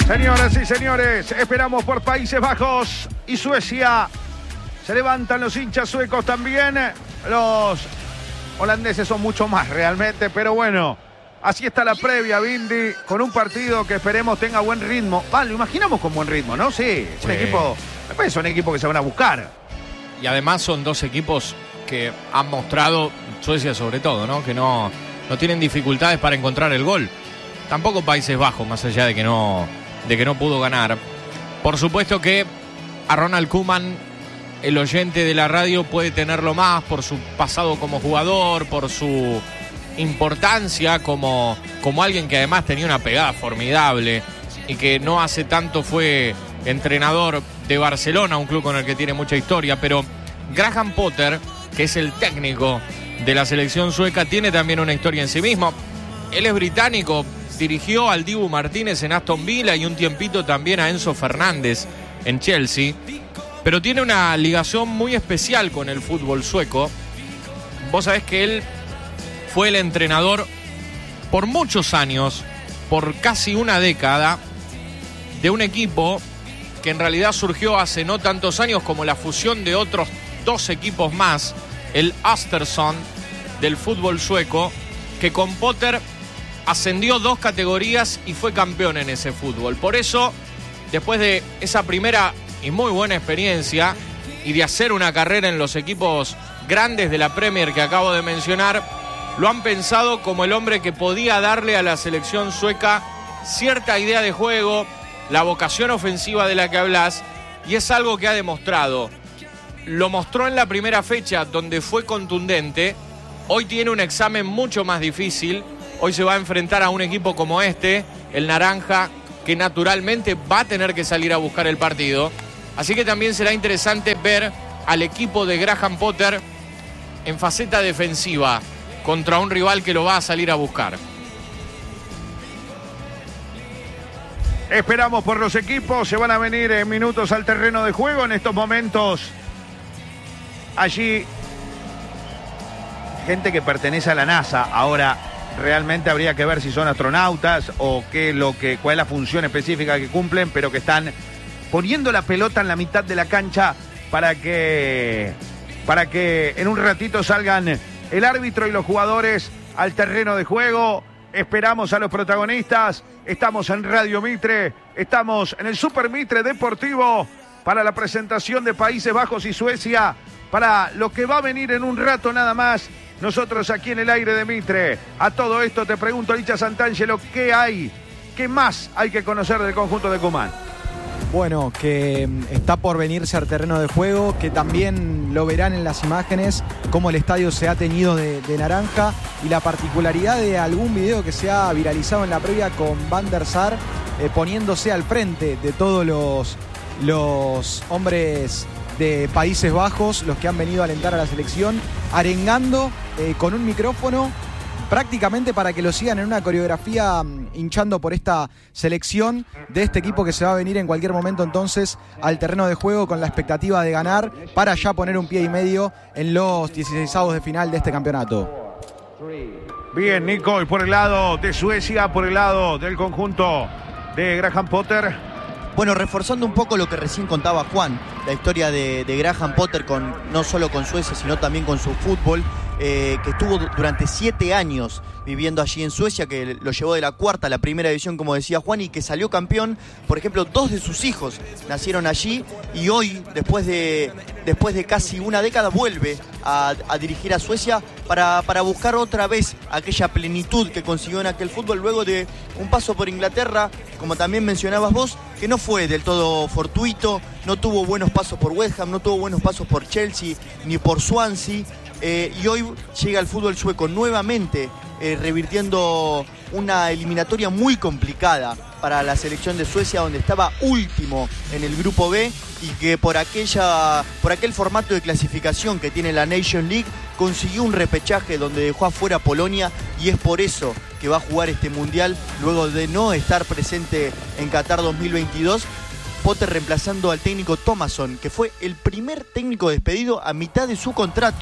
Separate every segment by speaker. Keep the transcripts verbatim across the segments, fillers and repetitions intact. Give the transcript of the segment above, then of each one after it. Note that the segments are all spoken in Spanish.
Speaker 1: Señoras y señores, esperamos por Países Bajos y Suecia. Se levantan los hinchas suecos también. Los holandeses son mucho más realmente, pero bueno, así está la previa, Bindi, con un partido que esperemos tenga buen ritmo. Vale, lo imaginamos con buen ritmo, ¿no? Sí, es un
Speaker 2: Sí.
Speaker 1: equipo, después son equipos que se van a buscar.
Speaker 2: Y además son dos equipos que han mostrado, Suecia sobre todo, ¿no? Que no, no tienen dificultades para encontrar el gol. Tampoco Países Bajos, más allá de que no, de que no pudo ganar. Por supuesto que a Ronald Koeman, el oyente de la radio, puede tenerlo más por su pasado como jugador, por su importancia como, como alguien que además tenía una pegada formidable y que no hace tanto fue entrenador de Barcelona, un club con el que tiene mucha historia, pero Graham Potter, que es el técnico de la selección sueca, tiene también una historia en sí mismo. Él es británico, dirigió al Dibu Martínez en Aston Villa y un tiempito también a Enzo Fernández en Chelsea, pero tiene una ligación muy especial con el fútbol sueco. Vos sabés que él fue el entrenador por muchos años, por casi una década, de un equipo que en realidad surgió hace no tantos años como la fusión de otros dos equipos más, el Östersund del fútbol sueco, que con Potter ascendió dos categorías y fue campeón en ese fútbol. Por eso, después de esa primera y muy buena experiencia y de hacer una carrera en los equipos grandes de la Premier que acabo de mencionar, lo han pensado como el hombre que podía darle a la selección sueca cierta idea de juego, la vocación ofensiva de la que hablas, y es algo que ha demostrado. Lo mostró en la primera fecha, donde fue contundente. Hoy tiene un examen mucho más difícil. Hoy se va a enfrentar a un equipo como este, el naranja, que naturalmente va a tener que salir a buscar el partido. Así que también será interesante ver al equipo de Graham Potter en faceta defensiva contra un rival que lo va a salir a buscar.
Speaker 1: Esperamos por los equipos, se van a venir en minutos al terreno de juego en estos momentos. Allí, gente que pertenece a la NASA. Ahora, realmente habría que ver si son astronautas o qué lo que, cuál es la función específica que cumplen, pero que están poniendo la pelota en la mitad de la cancha para que, para que en un ratito salgan el árbitro y los jugadores al terreno de juego. Esperamos a los protagonistas. Estamos en Radio Mitre, estamos en el Super Mitre Deportivo para la presentación de Países Bajos y Suecia, para lo que va a venir en un rato nada más. Nosotros aquí en el aire de Mitre. A todo esto te pregunto, Licha Santangelo, ¿qué hay? ¿Qué más hay que conocer del conjunto de Koeman?
Speaker 3: Bueno, que está por venirse al terreno de juego, que también lo verán en las imágenes, cómo el estadio se ha teñido de, de naranja, y la particularidad de algún video que se ha viralizado en la previa con Van der Sar eh, poniéndose al frente de todos los, los hombres de Países Bajos, los que han venido a alentar a la selección, arengando eh, con un micrófono, prácticamente para que lo sigan en una coreografía hinchando por esta selección de este equipo que se va a venir en cualquier momento entonces al terreno de juego con la expectativa de ganar para ya poner un pie y medio en los dieciseisavos de final de este campeonato.
Speaker 1: Bien, Nico, y por el lado de Suecia, por el lado del conjunto de Graham Potter.
Speaker 4: Bueno, reforzando un poco lo que recién contaba Juan, la historia de, de Graham Potter con, no solo con Suecia, sino también con su fútbol, eh, que estuvo durante siete años viviendo allí en Suecia, que lo llevó de la cuarta a la primera división, como decía Juan, y que salió campeón. Por ejemplo, dos de sus hijos nacieron allí, y hoy, después de, después de casi una década, vuelve a, a dirigir a Suecia para, para buscar otra vez aquella plenitud que consiguió en aquel fútbol, luego de un paso por Inglaterra, como también mencionabas vos, que no fue del todo fortuito. No tuvo buenos pasos por West Ham, no tuvo buenos pasos por Chelsea, ni por Swansea, eh, y hoy llega al fútbol sueco nuevamente, eh, revirtiendo una eliminatoria muy complicada para la selección de Suecia, donde estaba último en el grupo B, y que por aquella, por aquel formato de clasificación que tiene la Nation League, consiguió un repechaje donde dejó afuera a Polonia, y es por eso que va a jugar este mundial luego de no estar presente en Qatar dos mil veintidós. Potter reemplazando al técnico Thomasson, que fue el primer técnico despedido a mitad de su contrato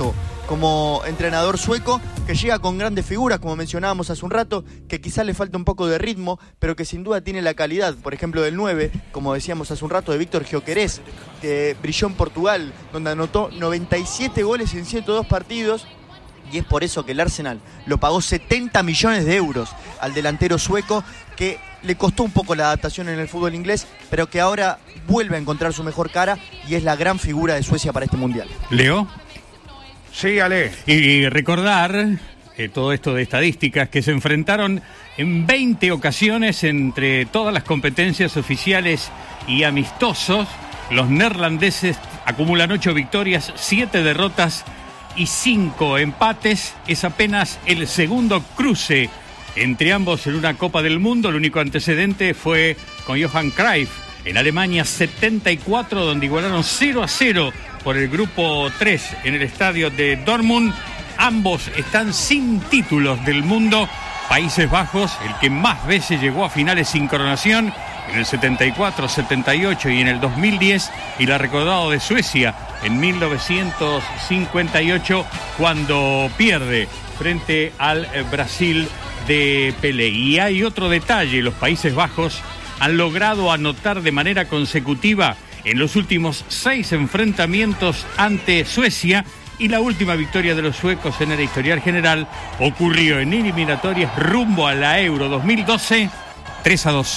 Speaker 4: como entrenador sueco, que llega con grandes figuras, como mencionábamos hace un rato, que quizás le falta un poco de ritmo, pero que sin duda tiene la calidad, por ejemplo, del nueve, como decíamos hace un rato, de Víctor Gyökeres, que brilló en Portugal, donde anotó noventa y siete goles en ciento dos partidos, y es por eso que el Arsenal lo pagó setenta millones de euros al delantero sueco, que le costó un poco la adaptación en el fútbol inglés, pero que ahora vuelve a encontrar su mejor cara y es la gran figura de Suecia para este Mundial.
Speaker 5: Leo.
Speaker 1: Sí, Ale.
Speaker 5: Y recordar eh, todo esto de estadísticas, que se enfrentaron en veinte ocasiones entre todas las competencias oficiales y amistosos. Los neerlandeses acumulan ocho victorias, siete derrotas y cinco empates. Es apenas el segundo cruce entre ambos en una Copa del Mundo. El único antecedente fue con Johan Cruyff en Alemania setenta y cuatro, donde igualaron cero a cero por el grupo tres en el estadio de Dortmund. Ambos están sin títulos del mundo. Países Bajos, el que más veces llegó a finales sin coronación, en el setenta y cuatro, setenta y ocho y en el dos mil diez, y la recordado de Suecia en mil novecientos cincuenta y ocho, cuando pierde frente al Brasil de Pelé. Y hay otro detalle: los Países Bajos han logrado anotar de manera consecutiva en los últimos seis enfrentamientos ante Suecia, y la última victoria de los suecos en el historial general ocurrió en eliminatorias rumbo a la Euro dos mil doce, tres a dos.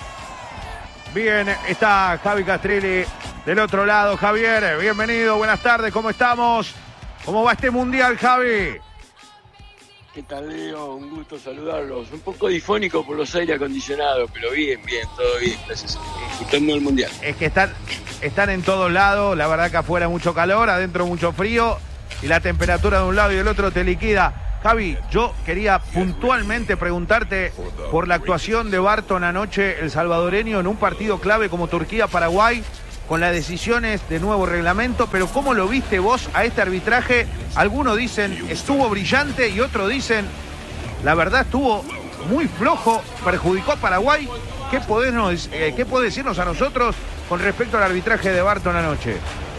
Speaker 1: Bien, está Javi Castrilli del otro lado. Javier, bienvenido, buenas tardes, ¿cómo estamos? ¿Cómo va este Mundial, Javi?
Speaker 6: ¿Qué tal, Leo? Un gusto saludarlos. Un poco difónico por los aire acondicionados, pero bien, bien, todo bien, gracias. Disfrutando del Mundial.
Speaker 1: Es que están, están en todos lados, la verdad que afuera mucho calor, adentro mucho frío, y la temperatura de un lado y del otro te liquida. Javi, yo quería puntualmente preguntarte por la actuación de Barton anoche, el salvadoreño, en un partido clave como Turquía-Paraguay, con las decisiones de nuevo reglamento, pero ¿cómo lo viste vos a este arbitraje? Algunos dicen estuvo brillante y otros dicen la verdad estuvo muy flojo, perjudicó a Paraguay. ¿Qué podés, eh, ¿Qué podés decirnos a nosotros con respecto al arbitraje de Barton anoche?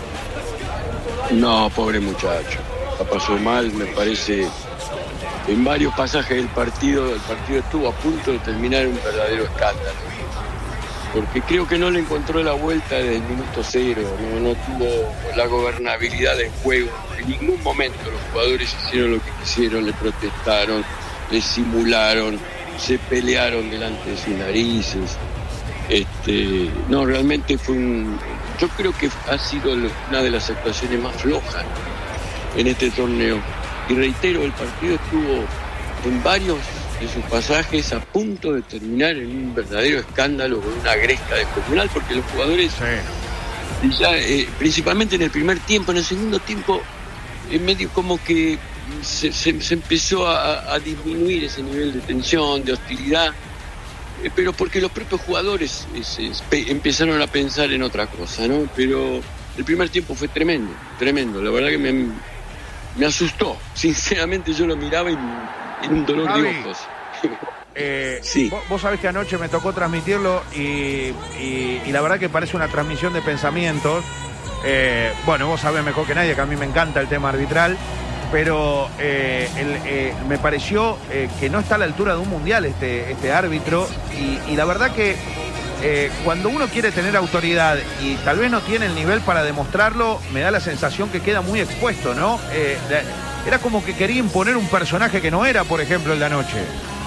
Speaker 6: No, pobre muchacho, la pasó mal, me parece. En varios pasajes del partido, el partido estuvo a punto de terminar en un verdadero escándalo, porque creo que no le encontró la vuelta desde el minuto cero, no, no tuvo la gobernabilidad del juego. En ningún momento los jugadores hicieron lo que quisieron, le protestaron, le simularon, se pelearon delante de sus narices. Este, no, realmente fue un... Yo creo que ha sido una de las actuaciones más flojas en este torneo. Y reitero, el partido estuvo en varios de sus pasajes a punto de terminar en un verdadero escándalo, con una gresca descomunal, porque los jugadores, sí. ya, eh, principalmente en el primer tiempo, en el segundo tiempo, en medio como que se, se, se empezó a, a disminuir ese nivel de tensión, de hostilidad, eh, pero porque los propios jugadores eh, se, se, empezaron a pensar en otra cosa, ¿no? Pero el primer tiempo fue tremendo, tremendo, la verdad que me... Me asustó, sinceramente yo lo miraba y en un dolor Javi, de ojos.
Speaker 1: Eh, sí. vos, vos sabés que anoche me tocó transmitirlo y, y, y la verdad que parece una transmisión de pensamientos. Eh, bueno, vos sabés mejor que nadie que a mí me encanta el tema arbitral, pero eh, el, eh, me pareció eh, que no está a la altura de un mundial este, este árbitro y, y la verdad que Eh, cuando uno quiere tener autoridad y tal vez no tiene el nivel para demostrarlo, me da la sensación que queda muy expuesto, ¿no? Eh, era como que quería imponer un personaje que no era, por ejemplo, el de anoche.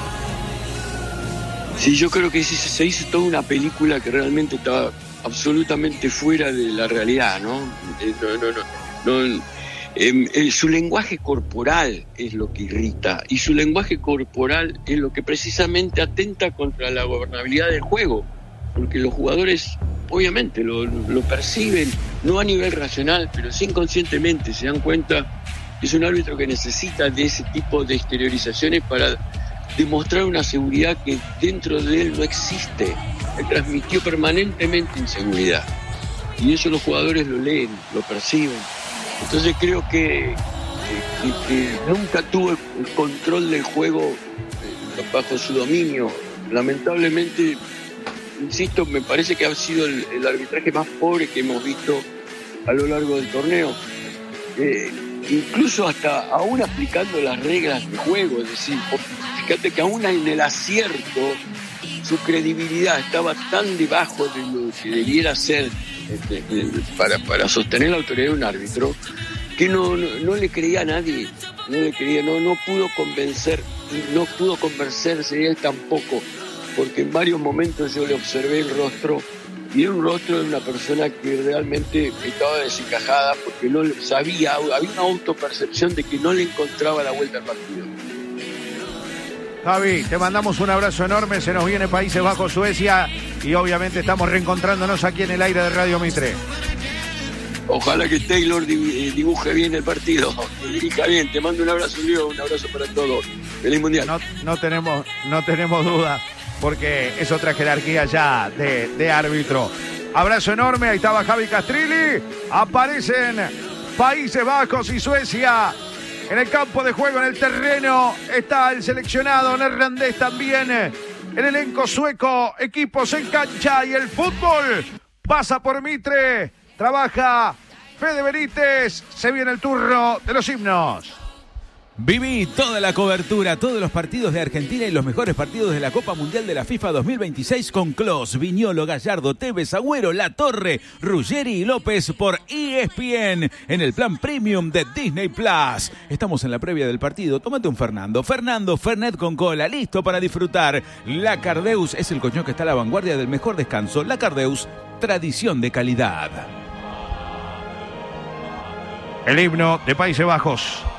Speaker 6: Sí, yo creo que se hizo toda una película que realmente estaba absolutamente fuera de la realidad, ¿no? Eh, no, no, no, no eh, eh, su lenguaje corporal es lo que irrita, y su lenguaje corporal es lo que precisamente atenta contra la gobernabilidad del juego. Porque los jugadores obviamente lo, lo perciben, no a nivel racional, pero sí inconscientemente se dan cuenta que es un árbitro que necesita de ese tipo de exteriorizaciones para demostrar una seguridad que dentro de él no existe. Él transmitió permanentemente inseguridad y eso los jugadores lo leen, lo perciben. Entonces creo que, que, que nunca tuvo el control del juego eh, bajo su dominio. Lamentablemente, insisto, me parece que ha sido el, el arbitraje más pobre que hemos visto a lo largo del torneo. Eh, incluso hasta aún aplicando las reglas de juego, es decir, fíjate que aún en el acierto su credibilidad estaba tan debajo de lo que debiera ser este, para, para sostener la autoridad de un árbitro, que no, no, no le creía a nadie, no le creía, no, no pudo convencer, y no pudo convencerse él tampoco, porque en varios momentos yo le observé el rostro, y era un rostro de una persona que realmente estaba desencajada, porque no sabía, había una autopercepción de que no le encontraba la vuelta al partido.
Speaker 1: Javi, te mandamos un abrazo enorme, se nos viene Países Bajos, Suecia, y obviamente estamos reencontrándonos aquí en el aire de Radio Mitre.
Speaker 6: Ojalá que Taylor dibuje bien el partido, que dirija bien. Te mando un abrazo, Leo, un abrazo para todos. Feliz Mundial.
Speaker 1: No, no, tenemos, no tenemos duda, porque es otra jerarquía ya de, de árbitro. Abrazo enorme, ahí estaba Javi Castrilli. Aparecen Países Bajos y Suecia en el campo de juego, en el terreno. Está el seleccionado neerlandés también. El elenco sueco, equipos en cancha y el fútbol pasa por Mitre. Trabaja Fede Benítez, se viene el turno de los himnos.
Speaker 7: Viví toda la cobertura, todos los partidos de Argentina y los mejores partidos de la Copa Mundial de la FIFA dos mil veintiséis con Clos, Viñolo, Gallardo, Tevez, Agüero, La Torre, Ruggeri y López por E S P N en el plan premium de Disney Plus. Estamos en la previa del partido. Tómate un Fernando. Fernando Fernet con cola, listo para disfrutar. La Cardeus es el colchón que está a la vanguardia del mejor descanso. La Cardeus, tradición de calidad.
Speaker 1: El himno de Países Bajos.